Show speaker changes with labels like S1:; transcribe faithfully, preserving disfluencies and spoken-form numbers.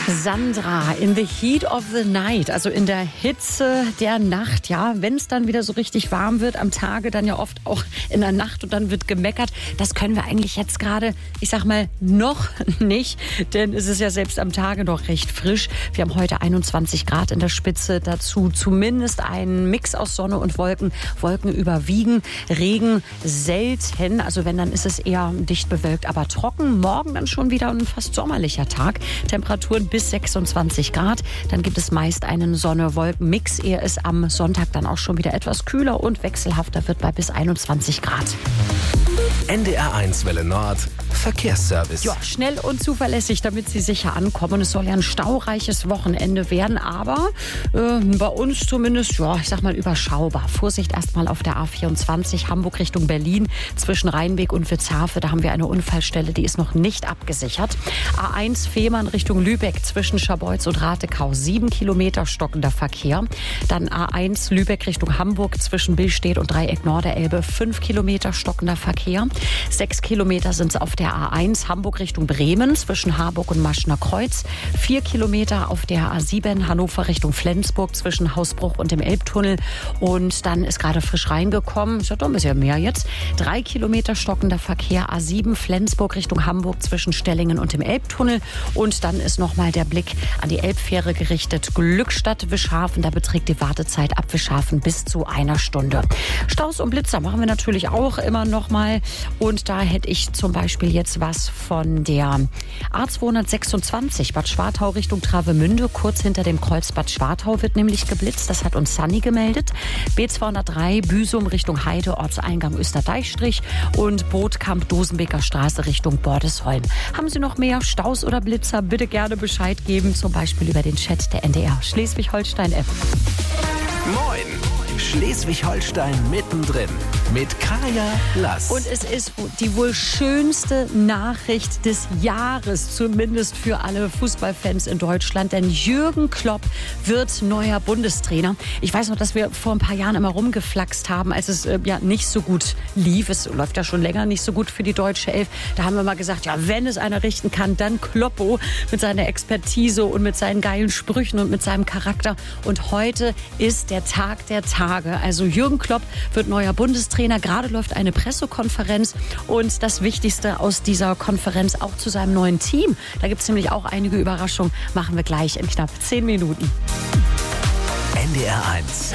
S1: Sandra, in the heat of the night, also in der Hitze der Nacht, ja, wenn es dann wieder so richtig warm wird, am Tage dann ja oft auch in der Nacht und dann wird gemeckert, das können wir eigentlich jetzt gerade, ich sag mal, noch nicht, denn es ist ja selbst am Tage noch recht frisch. Wir haben heute einundzwanzig Grad in der Spitze, dazu zumindest einen Mix aus Sonne und Wolken. Wolken überwiegen, Regen selten, also wenn, dann ist es eher dicht bewölkt, aber trocken. Morgen dann schon wieder ein fast sommerlicher Tag, Temperaturen bis sechsundzwanzig Grad. Dann gibt es meist einen Sonne-Wolken-Mix, ehe es am Sonntag dann auch schon wieder etwas kühler und wechselhafter wird bei bis einundzwanzig Grad.
S2: N D R eins Welle Nord, Verkehrsservice.
S1: Ja, schnell und zuverlässig, damit Sie sicher ankommen. Es soll ja ein staureiches Wochenende werden, aber äh, bei uns zumindest, ja, ich sag mal überschaubar. Vorsicht erstmal auf der A vierundzwanzig, Hamburg Richtung Berlin, zwischen Rheinweg und Witzhafe. Da haben wir eine Unfallstelle, die ist noch nicht abgesichert. A eins Fehmarn Richtung Lübeck, zwischen Scharbeutz und Ratekau, sieben Kilometer stockender Verkehr. Dann A eins Lübeck Richtung Hamburg, zwischen Billstedt und Dreieck Norderelbe, fünf Kilometer stockender Verkehr. Sechs Kilometer sind es auf der A eins Hamburg Richtung Bremen, zwischen Harburg und Maschner Kreuz. Vier Kilometer auf der A sieben Hannover Richtung Flensburg, zwischen Hausbruch und dem Elbtunnel. Und dann ist gerade frisch reingekommen, ist ja doch ein bisschen mehr jetzt, drei Kilometer stockender Verkehr, A sieben Flensburg Richtung Hamburg, zwischen Stellingen und dem Elbtunnel. Und dann ist nochmal der Blick an die Elbfähre gerichtet. Glückstadt-Wischhafen, da beträgt die Wartezeit ab Wischhafen bis zu einer Stunde. Staus und Blitzer machen wir natürlich auch immer noch mal. Und da hätte ich zum Beispiel jetzt was von der A zweihundertsechsundzwanzig Bad Schwartau Richtung Travemünde. Kurz hinter dem Kreuz Bad Schwartau wird nämlich geblitzt. Das hat uns Sunny gemeldet. B zweihundertdrei Büsum Richtung Heide, Ortseingang Österdeichstrich. Und Bootkamp Dosenbeker Straße Richtung Bordesholm. Haben Sie noch mehr Staus oder Blitzer? Bitte gerne Bescheid geben. Zum Beispiel über den Chat der N D R Schleswig-Holstein-App.
S2: Moin! Schleswig-Holstein mittendrin mit Kaya Lass.
S1: Und es ist die wohl schönste Nachricht des Jahres, zumindest für alle Fußballfans in Deutschland, denn Jürgen Klopp wird neuer Bundestrainer. Ich weiß noch, dass wir vor ein paar Jahren immer rumgeflaxt haben, als es äh, ja nicht so gut lief. Es läuft ja schon länger nicht so gut für die deutsche Elf. Da haben wir mal gesagt, ja, wenn es einer richten kann, dann Kloppo mit seiner Expertise und mit seinen geilen Sprüchen und mit seinem Charakter. Und heute ist der Tag der Tage. Also Jürgen Klopp wird neuer Bundestrainer. Gerade läuft eine Pressekonferenz und das Wichtigste aus dieser Konferenz auch zu seinem neuen Team. Da gibt es nämlich auch einige Überraschungen. Machen wir gleich in knapp zehn Minuten.
S2: N D R eins